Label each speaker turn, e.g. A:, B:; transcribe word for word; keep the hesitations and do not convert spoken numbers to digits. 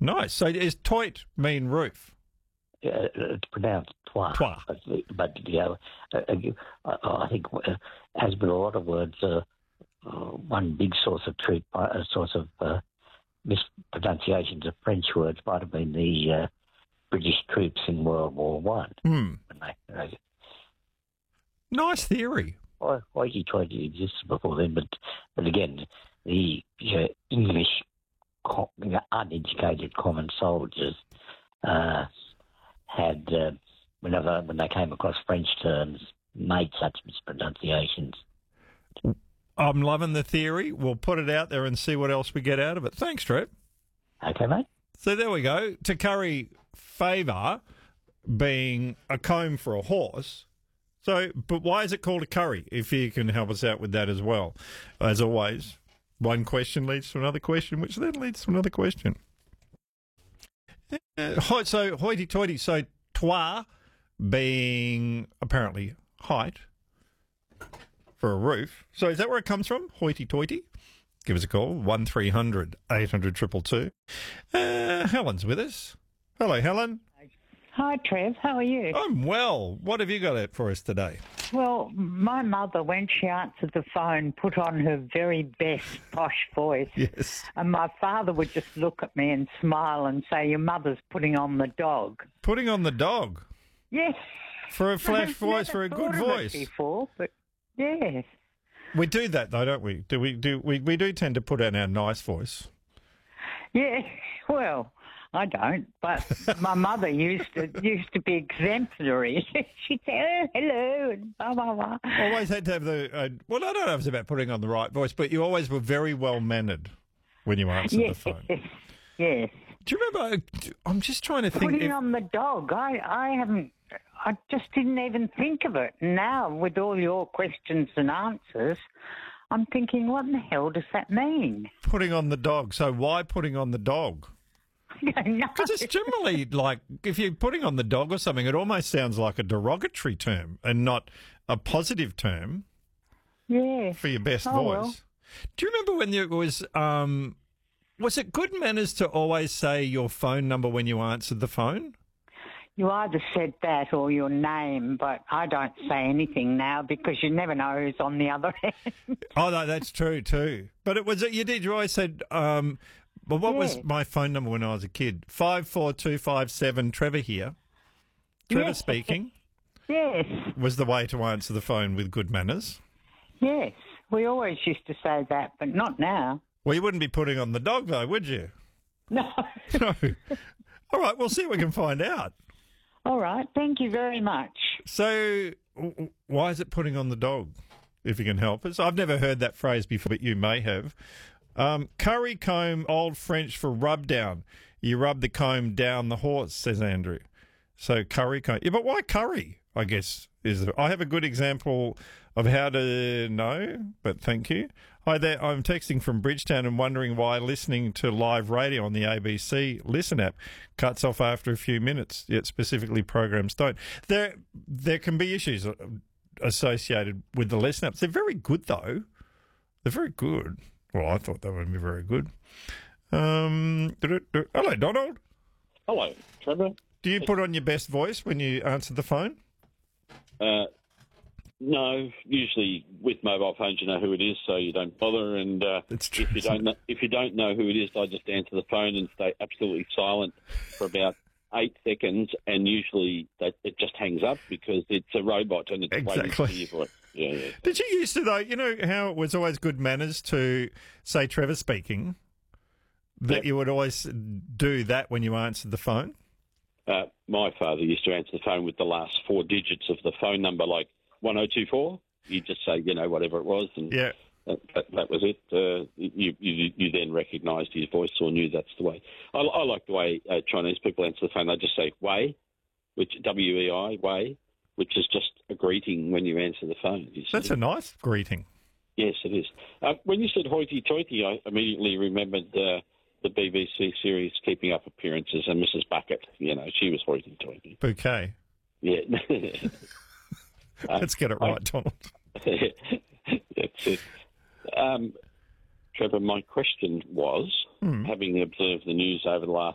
A: Nice. So does toit mean roof?
B: Uh, it's pronounced twa.
A: Twa.
B: But, but you know, uh, I, I think, uh, as with a lot of words, uh, uh, one big source of truth, uh, a source of uh, mispronunciations of French words might have been the uh, British troops in World War One.
A: Hmm.
B: They, they,
A: Nice theory.
B: Hoity-toity existed before then, but but again, the uh, English co- uneducated common soldiers uh, had, uh, whenever when they came across French terms, made such mispronunciations.
A: I'm loving the theory. We'll put it out there and see what else we get out of it. Thanks, Trev.
B: Okay, mate.
A: So there we go. To curry favour being a comb for a horse. So, but why is it called a curry? If you can help us out with that as well. As always, one question leads to another question, which then leads to another question. Uh, ho- so, hoity-toity. So, toi being apparently height for a roof. So, is that where it comes from? Hoity-toity? Give us a call, one three hundred eight hundred two two two. Uh, Helen's with us. Hello, Helen.
C: Hi, Trev. How are you?
A: I'm well. What have you got for us today?
C: Well, my mother, when she answered the phone, put on her very best posh voice.
A: Yes.
C: And my father would just look at me and smile and say, your mother's putting on the dog.
A: Putting on the dog?
C: Yes.
A: For a flash
C: I've
A: voice,
C: never
A: for a
C: thought
A: good
C: of it
A: voice.
C: before, but yes.
A: We do that though, don't we? Do we do we, we do tend to put on our nice voice.
C: Yeah, well, I don't, but my mother used to used to be exemplary. She'd say, oh, hello, and blah, blah, blah.
A: Always had to have the, uh, well, I don't know if it's about putting on the right voice, but you always were very well mannered when you answered
C: yes,
A: the phone.
C: Yes.
A: Do you remember, I'm just trying to think.
C: Putting
A: if,
C: on the dog, I, I haven't, I just didn't even think of it. Now, with all your questions and answers, I'm thinking, what in the hell does that mean?
A: Putting on the dog. So why putting on the dog?
C: No.
A: Because it's generally like, if you're putting on the dog or something, it almost sounds like a derogatory term and not a positive term.
C: Yeah.
A: For your best
C: Oh,
A: voice.
C: well.
A: Do you remember when it was, um, was it good manners to always say your phone number when you answered the phone?
C: You either said that or your name, but I don't say anything now because you never know who's on the other end.
A: Oh, no, that's true too. But it was, you did, you always said, um, well, what was
C: Yes.
A: my phone number when I was a kid? five four two five seven, Trevor here. Trevor
C: Yes.
A: speaking
C: Yes,
A: was the way to answer the phone with good manners.
C: yes. We always used to say that, but not now.
A: Well, you wouldn't be putting on the dog though, would you?
C: No.
A: No. All right, we'll see what we can find out.
C: All right. Thank you very much.
A: So, w- w- why is it putting on the dog, if you can help us? I've never heard that phrase before, but you may have. Um, curry comb, Old French for rub down. You rub the comb down the horse, says Andrew. So, curry comb. Yeah, but why curry, I guess, is the, I have a good example of how to know, but thank you. Hi there, I'm texting from Bridgetown and wondering why listening to live radio on the A B C Listen app cuts off after a few minutes, yet specifically programs don't. There there can be issues associated with the Listen apps. They're very good, though. They're very good. Well, I thought they would be very good. Um, hello, Donald.
D: Hello, Trevor.
A: Do you put on your best voice when you answer the phone?
D: Uh, no, usually with mobile phones, you know who it is, so you don't bother. And uh,
A: It's true,
D: if you
A: isn't
D: don't know, if you don't know who it is, I just answer the phone and stay absolutely silent for about eight seconds, and usually that it just hangs up because it's a robot and it's waiting
A: Exactly.
D: for you for it. Yeah, yeah.
A: Did you used to, though, you know how it was always good manners to say Trevor speaking, that
D: Yep.
A: you would always do that when you answered the phone?
D: Uh, my father used to answer the phone with the last four digits of the phone number, like one oh two four. You just say, you know, whatever it was, and
A: Yeah.
D: that, that, that was it. Uh, you, you you then recognised his voice or knew that's the way. I, I like the way uh, Chinese people answer the phone. They just say "wei," which W E I wei, which is just a greeting when you answer the phone. You
A: That's
D: see.
A: a nice greeting.
D: Yes, it is. Uh, when you said hoity-toity, I immediately remembered uh, the B B C series Keeping Up Appearances and Missus Bucket. You know, she was hoity-toity.
A: Bouquet.
D: Yeah.
A: Let's get it right, Donald.
D: That's it. Um, Trevor, my question was,
A: Hmm.
D: having observed the news over the last